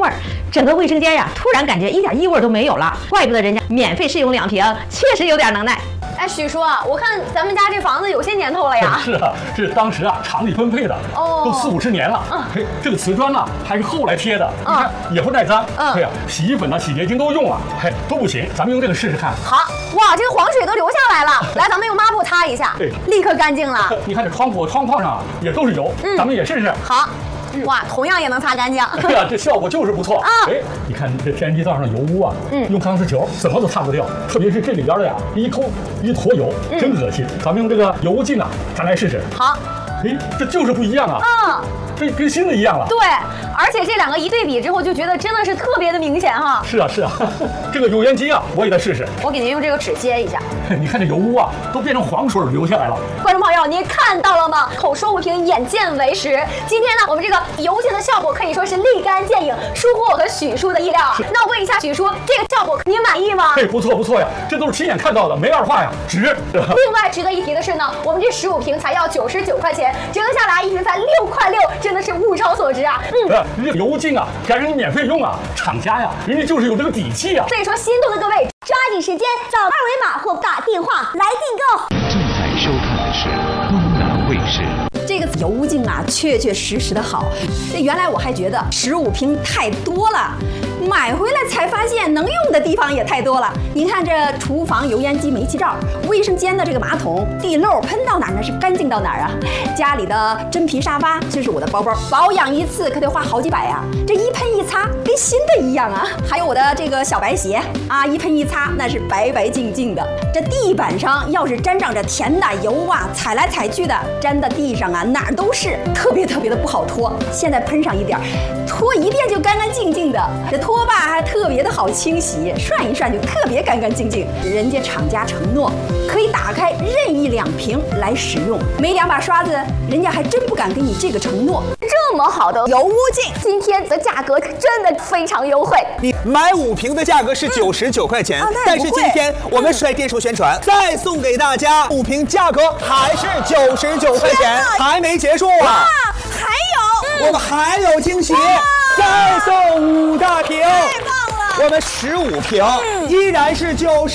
儿，整个卫生间呀，突然感觉一点异味都没有了，怪不得人家免费试用2瓶，确实有点能耐。 哎，许叔啊，我看咱们家这房子有些年头了呀。 是啊，这当时啊厂里分配的，都40、50年了。嘿，这个瓷砖呢还是后来贴的，你看也不耐脏。对呀，洗衣粉呢、洗洁精都用了，嘿都不行，咱们用这个试试看。 好，哇，这个黄水都流下来了，来，咱们用抹布擦一下，立刻干净了。 你看这窗框上也都是油，咱们也试试。 好。哇，同样也能擦干净。 对呀，这效果就是不错啊！哎，你看这天然气灶上的油污啊，用钢丝球怎么都擦不掉，特别是这里边的呀，一抠一坨油，真恶心。咱们用这个油污镜啊，咱来试试。 好。 哎，这就是不一样啊！这跟新的一样了。 对，而且这2个一对比之后，就觉得真的是特别的明显哈。 是啊，这个油烟机啊，我也在试试。 我给您用这个纸接一下。 你看这油污啊，都变成黄水流下来了。 观众朋友，您看到了吗？口说无凭，眼见为实。今天呢，我们这个油性的效果可以说是立竿见影，出乎我和许叔的意料啊。那我问一下许叔，这个效果您满意吗？ 嘿，不错呀，这都是亲眼看到的，没二话呀，值。 另外值得一提的是呢，我们这15瓶才要99块钱，折合下来1瓶才6块6，真的是物超所值啊。 这油精啊，赶紧免费用啊，厂家呀，人家就是有这个底气啊。 所以说，心动的各位，抓紧时间扫2维码或打电话来订购。 正在收看的是东南卫视。 这个油污镜啊，确实的好。原来我还觉得15瓶太多了，买回来才发现能用的地方也太多了。您看这厨房油烟机煤气罩，卫生间的这个马桶地漏喷到哪儿呢？是干净到哪儿啊？家里的真皮沙发，这是我的包包，保养一次可得花好几百呀。这一喷一擦，跟新的一样啊。还有我的这个小白鞋啊，一喷一擦，那是白白净净的。这地板上要是沾上这甜的油啊，踩来踩去的，粘到地上啊，哪儿都是，特别的不好拖。现在喷上一点，拖一遍就干干净净的。这拖把还特别的好清洗，涮一涮就特别干干净净。人家厂家承诺可以打开任意2瓶来使用，没2把刷子，人家还真不敢给你这个承诺。 这么好的油污镜，今天的价格真的非常优惠。 你买5瓶的价格是99块钱，但是今天我们是在电视宣传，再送给大家5瓶，价格还是99块钱，还没结束啊！ 还有， 我们还有惊喜，再送5大瓶。 太棒了！ 我们15瓶依然是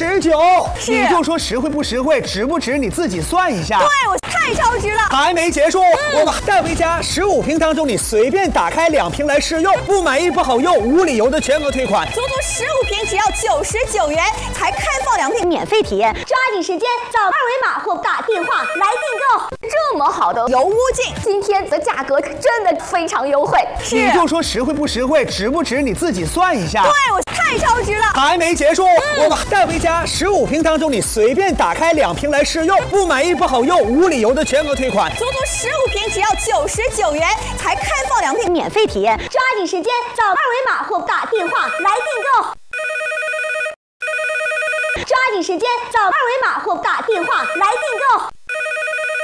99，你就说实惠不实惠，值不值，你自己算一下。 对，我太超值了。 还没结束，我们带回家15瓶当中，你随便打开2瓶来试用，不满意不好用，无理由的全额退款。 足足15瓶只要99元，才开放2瓶免费体验。 抓紧时间扫2维码或打电话来订购。这么好的油污镜，今天的价格真的非常优惠。 你就说实惠不实惠，值不值，你自己算一下。 对，我太超值了。 还没结束，我们带回家15瓶当中，你随便打开2瓶来试用，不满意不好用，无理由的全额退款。 足足15瓶只要99元，才开放2瓶免费体验。 抓紧时间扫2维码或打电话来订购。抓紧时间扫2维码或打电话来订购。